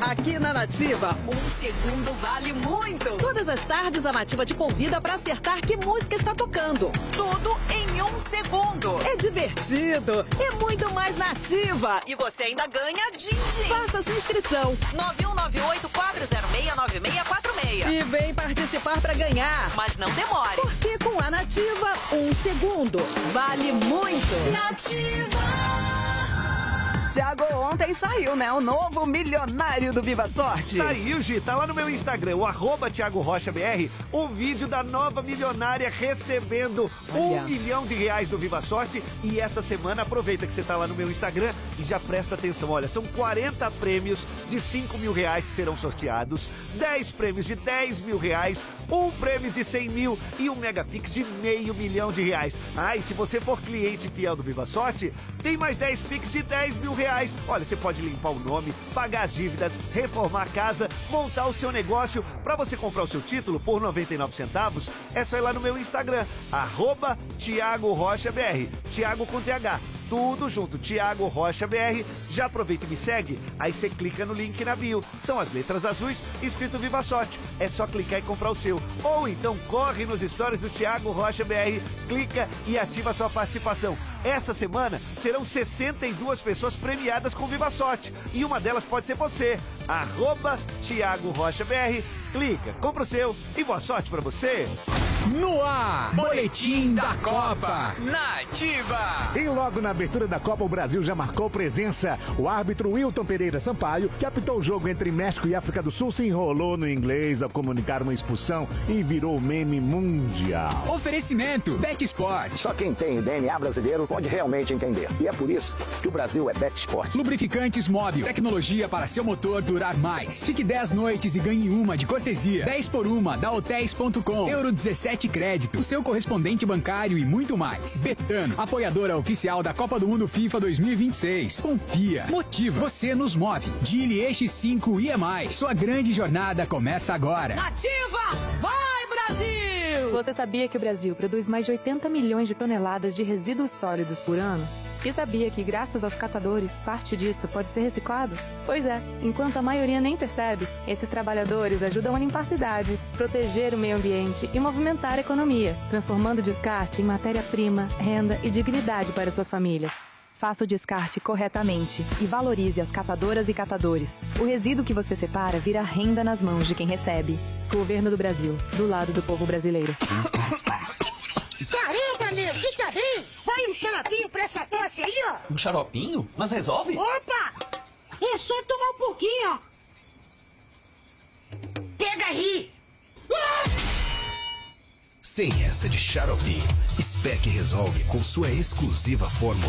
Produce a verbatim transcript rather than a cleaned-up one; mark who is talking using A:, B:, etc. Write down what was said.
A: Aqui na Nativa,
B: um segundo vale muito.
A: Todas as tardes a Nativa te convida para acertar que música está tocando.
B: Tudo em um segundo.
A: É divertido, é muito mais Nativa.
B: E você ainda ganha din-din.
A: Faça sua inscrição.
B: nove um nove oito, quatro zero seis, nove seis quatro seis.
A: E vem participar para ganhar.
B: Mas não demore.
A: Porque com a Nativa, um segundo vale muito.
B: Nativa.
C: Tiago, ontem saiu, né? O novo milionário do Viva Sorte.
D: Saiu, Gi. Tá lá no meu Instagram, o arroba Thiago Rocha B R, o vídeo da nova milionária recebendo Olha. um milhão de reais do Viva Sorte. E essa semana, aproveita que você tá lá no meu Instagram e já presta atenção. Olha, são quarenta prêmios de cinco mil reais que serão sorteados, dez prêmios de dez mil reais, um prêmio de cem mil e um Megapix de meio milhão de reais. Ah, e se você for cliente fiel do Viva Sorte, tem mais dez Pix de dez mil reais. Olha, você pode limpar o nome, pagar as dívidas, reformar a casa, montar o seu negócio. Para você comprar o seu título por noventa e nove centavos, é só ir lá no meu Instagram, arroba Thiago Rocha B R, Thiago com T H. Tudo junto, Thiago Rocha B R. Já aproveita e me segue. Aí você clica no link na bio. São as letras azuis escrito Viva Sorte. É só clicar e comprar o seu. Ou então corre nos stories do Thiago Rocha B R, clica e ativa a sua participação. Essa semana serão sessenta e duas pessoas premiadas com Viva Sorte. E uma delas pode ser você. Arroba Thiago Rocha B R. Clica, compra o seu e boa sorte pra você.
E: No ar, Boletim da Copa, Nativa.
F: E logo na abertura da Copa, o Brasil já marcou presença. O árbitro Wilton Pereira Sampaio, que apitou o jogo entre México e África do Sul, se enrolou no inglês ao comunicar uma expulsão e virou meme mundial.
E: Oferecimento, Bet Sport.
G: Só quem tem D N A brasileiro pode realmente entender. E é por isso que o Brasil é Bet Sport.
E: Lubrificantes Móbil, tecnologia para seu motor durar mais. Fique dez noites e ganhe uma de cortesia. dez por uma da hotéis ponto com. Euro dezessete Crédito, o seu correspondente bancário e muito mais. Betano, apoiadora oficial da Copa do Mundo FIFA dois mil e vinte e seis. Confia, motiva, você nos move. Geely E X cinco I E M I. Sua grande jornada começa agora.
B: Nativa, vai Brasil!
H: Você sabia que o Brasil produz mais de oitenta milhões de toneladas de resíduos sólidos por ano? E sabia que, graças aos catadores, parte disso pode ser reciclado? Pois é, enquanto a maioria nem percebe, esses trabalhadores ajudam a limpar cidades, proteger o meio ambiente e movimentar a economia, transformando o descarte em matéria-prima, renda e dignidade para suas famílias. Faça o descarte corretamente e valorize as catadoras e catadores. O resíduo que você separa vira renda nas mãos de quem recebe. Governo do Brasil, do lado do povo brasileiro.
I: Caramba, meu, você tá bem? Vai um xaropinho pra essa tosse aí, ó.
J: Um xaropinho? Mas resolve?
I: Opa! É só tomar um pouquinho, ó. Pega aí.
K: Sem essa de xaropinho, Spec resolve com sua exclusiva fórmula.